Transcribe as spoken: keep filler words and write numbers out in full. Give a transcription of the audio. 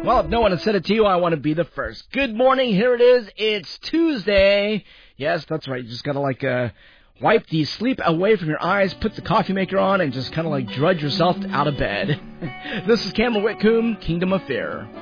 Well, if no one has said it to you, I want to be the first. Good morning. Here it is. It's Tuesday. Yes, that's right. You just got to, like, uh, wipe the sleep away from your eyes, put the coffee maker on, and just kind of, like, drudge yourself out of bed. This is Campbell Whitcomb, Kingdom of Fear.